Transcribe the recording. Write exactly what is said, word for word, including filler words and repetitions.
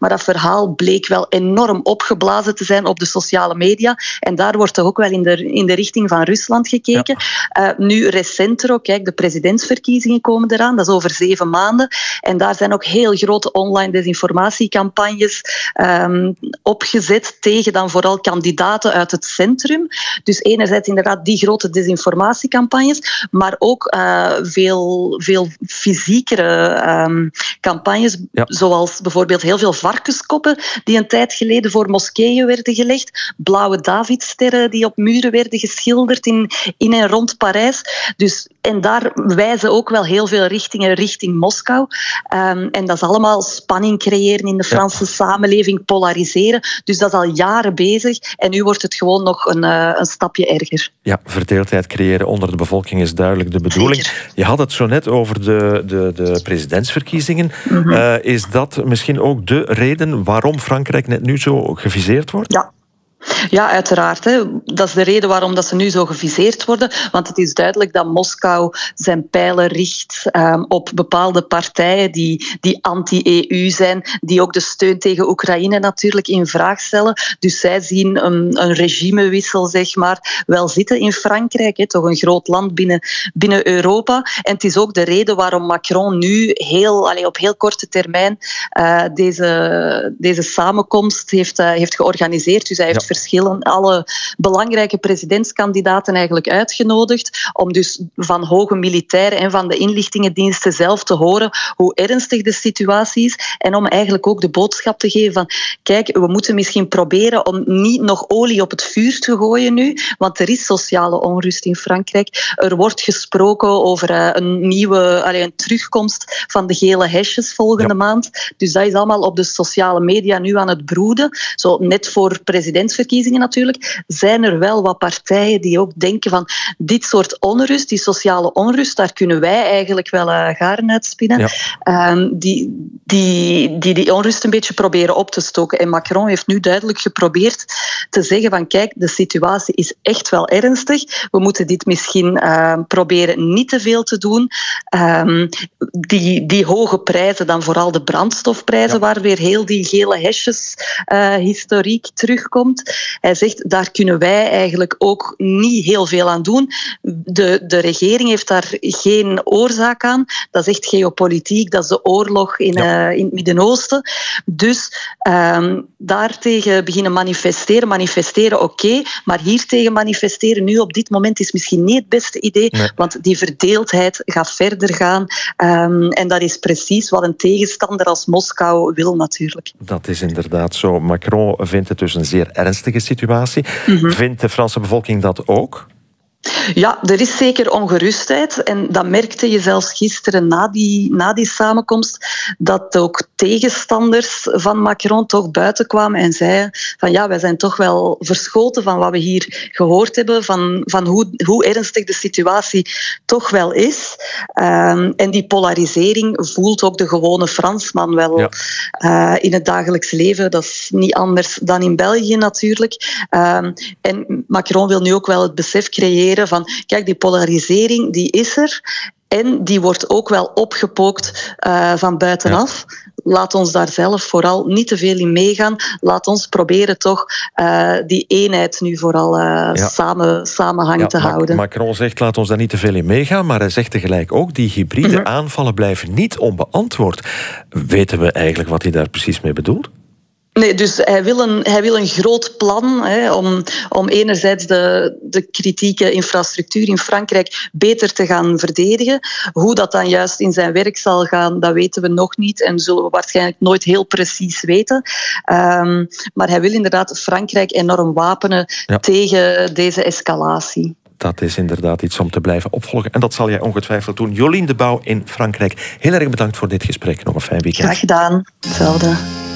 Maar dat verhaal bleek wel enorm opgeblazen te zijn op de sociale media. En daar wordt toch ook wel in de, in de richting van Rusland gekeken. Ja. Uh, nu recenter ook, kijk, de presidentsverkiezingen komen eraan. Dat is over zeven maanden. En daar zijn ook heel grote online desinformatiecampagnes um, opgezet tegen dan vooral kandidaten uit het centrum. Dus enerzijds inderdaad die grote desinformatiecampagnes, maar ook uh, veel, veel fysiekere um, campagnes, ja. zoals bijvoorbeeld heel veel varkenskoppen die een tijd geleden voor moskeeën werden gelegd, blauwe Davidsterren die op muren werden geschilderd in, in en rond Parijs. Dus, en daar wijzen ook wel heel veel richtingen richting Moskou. Um, en dat is allemaal spanning creëren in de Franse ja. samenleving, polariseren. Dus dat is al jaren bezig. En nu wordt het gewoon nog een, uh, een stapje erger. Ja, verdeeldheid creëren onder de bevolking is duidelijk de bedoeling. Zeker. Je had het zo net over de, de, de presidentsverkiezingen. Mm-hmm. Uh, is dat misschien ook de reden waarom Frankrijk net nu zo geviseerd wordt? Ja. Ja, uiteraard. Hè. Dat is de reden waarom dat ze nu zo geviseerd worden. Want het is duidelijk dat Moskou zijn pijlen richt um, op bepaalde partijen die, die anti-E U zijn, die ook de steun tegen Oekraïne natuurlijk in vraag stellen. Dus zij zien een, een regimewissel, zeg maar, wel zitten in Frankrijk. Hè. Toch een groot land binnen, binnen Europa. En het is ook de reden waarom Macron nu heel, allez, op heel korte termijn uh, deze, deze samenkomst heeft, uh, heeft georganiseerd. Dus hij heeft ja. verschillen, alle belangrijke presidentskandidaten eigenlijk uitgenodigd om dus van hoge militairen en van de inlichtingendiensten zelf te horen hoe ernstig de situatie is en om eigenlijk ook de boodschap te geven van kijk, we moeten misschien proberen om niet nog olie op het vuur te gooien nu, want er is sociale onrust in Frankrijk. Er wordt gesproken over uh, een nieuwe, allee, een terugkomst van de gele hesjes volgende ja. maand. Dus dat is allemaal op de sociale media nu aan het broeden. Zo net voor presidentsverkiezingen natuurlijk, zijn er wel wat partijen die ook denken van dit soort onrust, die sociale onrust, daar kunnen wij eigenlijk wel uh, garen uitspinnen. Ja. Um, die, die, die die onrust een beetje proberen op te stoken. En Macron heeft nu duidelijk geprobeerd te zeggen van kijk, de situatie is echt wel ernstig. We moeten dit misschien uh, proberen niet te veel te doen. Um, die, die hoge prijzen, dan vooral de brandstofprijzen, ja. waar weer heel die gele hesjes uh, historiek terugkomt. Hij zegt, daar kunnen wij eigenlijk ook niet heel veel aan doen. De, de regering heeft daar geen oorzaak aan. Dat is echt geopolitiek, dat is de oorlog in, ja. uh, in het Midden-Oosten. Dus um, daartegen beginnen manifesteren. Manifesteren, oké, okay, maar hiertegen manifesteren nu op dit moment is misschien niet het beste idee, nee. want die verdeeldheid gaat verder gaan. Um, en dat is precies wat een tegenstander als Moskou wil natuurlijk. Dat is inderdaad zo. Macron vindt het dus een zeer ernstige situatie. Mm-hmm. Vindt de Franse bevolking dat ook? Ja, er is zeker ongerustheid. En dat merkte je zelfs gisteren na die, na die samenkomst, dat ook tegenstanders van Macron toch buiten kwamen en zeiden van ja, wij zijn toch wel verschoten van wat we hier gehoord hebben, van, van hoe, hoe ernstig de situatie toch wel is. Um, en die polarisering voelt ook de gewone Fransman wel ja. uh, in het dagelijks leven. Dat is niet anders dan in België natuurlijk. Um, en Macron wil nu ook wel het besef creëren van, kijk, die polarisering die is er en die wordt ook wel opgepookt uh, van buitenaf. Ja. Laat ons daar zelf vooral niet te veel in meegaan. Laat ons proberen toch uh, die eenheid nu vooral uh, ja. samen, samenhang ja, te Mac- houden. Macron zegt, laat ons daar niet te veel in meegaan, maar hij zegt tegelijk ook, die hybride mm-hmm. aanvallen blijven niet onbeantwoord. Weten we eigenlijk wat hij daar precies mee bedoelt? Nee, dus hij wil een, hij wil een groot plan hè, om, om enerzijds de, de kritieke infrastructuur in Frankrijk beter te gaan verdedigen. Hoe dat dan juist in zijn werk zal gaan, dat weten we nog niet en zullen we waarschijnlijk nooit heel precies weten. Um, maar hij wil inderdaad Frankrijk enorm wapenen ja. tegen deze escalatie. Dat is inderdaad iets om te blijven opvolgen. En dat zal jij ongetwijfeld doen. Jolien de Bouw in Frankrijk. Heel erg bedankt voor dit gesprek. Nog een fijn weekend. Graag gedaan. Hetzelfde.